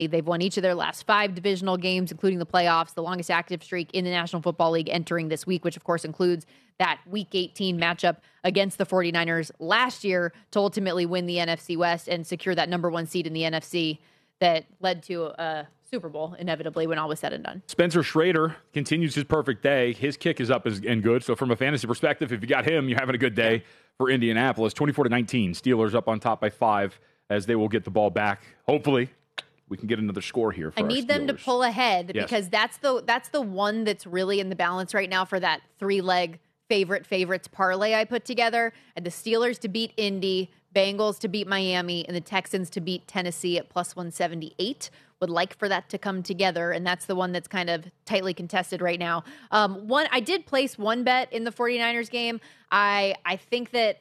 They've won each of their last 5 divisional games, including the playoffs, the longest active streak in the National Football League entering this week, which of course includes that Week 18 matchup against the 49ers last year to ultimately win the NFC West and secure that number 1 seed in the NFC that led to a Super Bowl, inevitably, when all was said and done. Spencer Schrader continues his perfect day. His kick is up and good. So from a fantasy perspective, if you got him, you're having a good day for Indianapolis. 24-19. Steelers up on top by 5 as they will get the ball back. Hopefully, we can get another score here. I need them to pull ahead because that's the one that's really in the balance right now for that 3-leg favorites parlay I put together. And the Steelers to beat Indy, Bengals to beat Miami, and the Texans to beat Tennessee at plus 178. Would like for that to come together, and that's the one that's kind of tightly contested right now. I did place one bet in the 49ers game. I think that,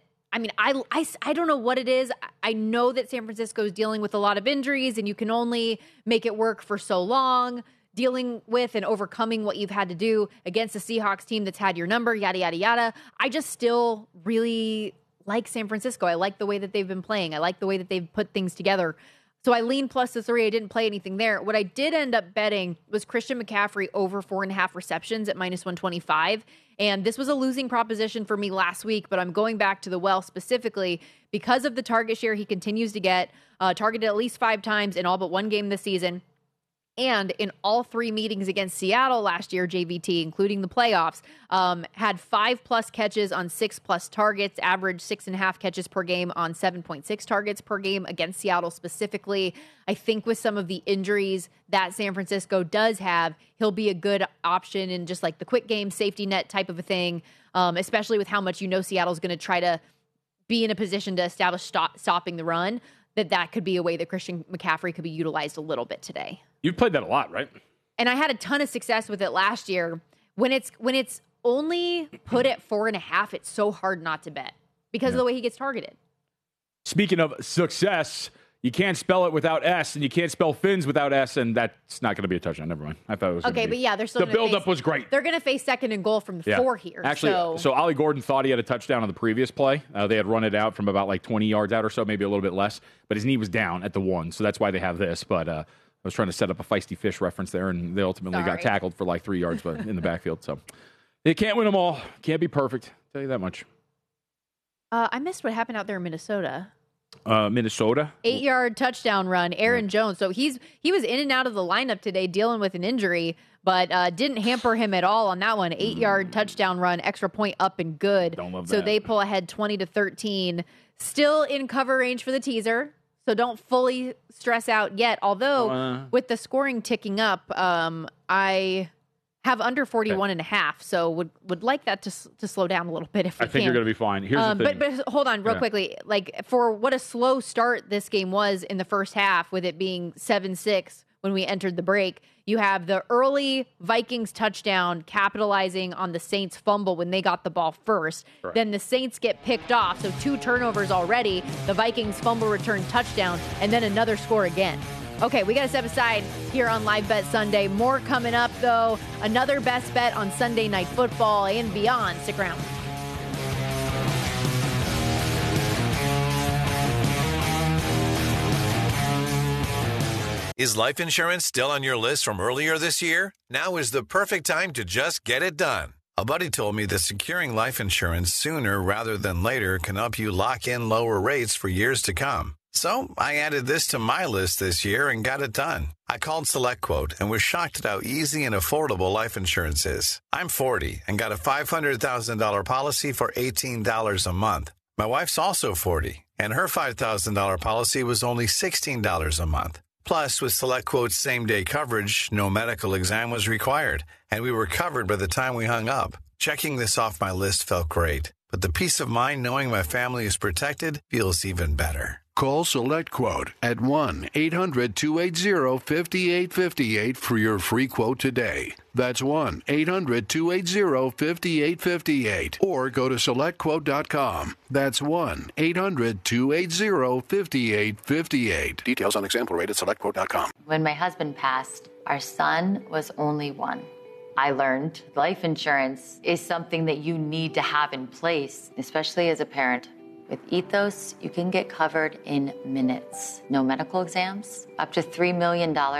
I don't know what it is. I know that San Francisco is dealing with a lot of injuries, and you can only make it work for so long, dealing with and overcoming what you've had to do against a Seahawks team that's had your number, yada, yada, yada. I just still really like San Francisco. I like the way that they've been playing. I like the way that they've put things together. So I leaned plus the 3. I didn't play anything there. What I did end up betting was Christian McCaffrey over 4.5 receptions at minus 125. And this was a losing proposition for me last week, but I'm going back to the well specifically because of the target share he continues to get, targeted at least 5 times in all but one game this season. And in all 3 meetings against Seattle last year, JVT, including the playoffs, had 5+ catches on 6+ targets, averaged 6.5 catches per game on 7.6 targets per game against Seattle specifically. I think with some of the injuries that San Francisco does have, he'll be a good option in just like the quick game safety net type of a thing, especially with how much Seattle's going to try to be in a position to establish stopping the run, that could be a way that Christian McCaffrey could be utilized a little bit today. You've played that a lot, right? And I had a ton of success with it last year. When it's only put at 4.5, it's so hard not to bet because of the way he gets targeted. Speaking of success, you can't spell it without S, and you can't spell Fins without S, and that's not going to be a touchdown. Never mind. I thought it was okay, but yeah, they're still the buildup was great. They're going to face 2nd and goal from the 4 here. Actually, so Ollie Gordon thought he had a touchdown on the previous play. They had run it out from about like 20 yards out or so, maybe a little bit less, but his knee was down at the 1, so that's why they have this. But I was trying to set up a feisty fish reference there, and they ultimately got tackled for like 3 yards in the backfield. So they can't win them all. Can't be perfect. I'll tell you that much. I missed what happened out there in Minnesota. Minnesota 8-yard touchdown run. Aaron Jones. So he was in and out of the lineup today dealing with an injury, but didn't hamper him at all on that one. 8-yard touchdown run, extra point up and good. Don't love so that. They pull ahead 20-13. Still in cover range for the teaser. So don't fully stress out yet. Although with the scoring ticking up, I have under 41.5. So would like that to slow down a little bit if we can. I think you're going to be fine. Here's the thing. But hold on real quickly. Like for what a slow start this game was in the first half with it being 7-6 when we entered the break, you have the early Vikings touchdown capitalizing on the Saints fumble when they got the ball first. Correct. Then the Saints get picked off. So 2 turnovers already. The Vikings fumble return touchdown and then another score again. Okay, we got to step aside here on Live Bet Sunday. More coming up, though. Another best bet on Sunday Night Football and beyond. Stick around. Is life insurance still on your list from earlier this year? Now is the perfect time to just get it done. A buddy told me that securing life insurance sooner rather than later can help you lock in lower rates for years to come. So I added this to my list this year and got it done. I called SelectQuote and was shocked at how easy and affordable life insurance is. I'm 40 and got a $500,000 policy for $18 a month. My wife's also 40, and her $5,000 policy was only $16 a month. Plus, with SelectQuote's same-day coverage, no medical exam was required, and we were covered by the time we hung up. Checking this off my list felt great, but the peace of mind knowing my family is protected feels even better. Call SelectQuote at 1-800-280-5858 for your free quote today. That's 1-800-280-5858. Or go to SelectQuote.com. That's 1-800-280-5858. Details on example rate at SelectQuote.com. When my husband passed, our son was only 1. I learned life insurance is something that you need to have in place, especially as a parent With Ethos, you can get covered in minutes. No medical exams, up to $3 million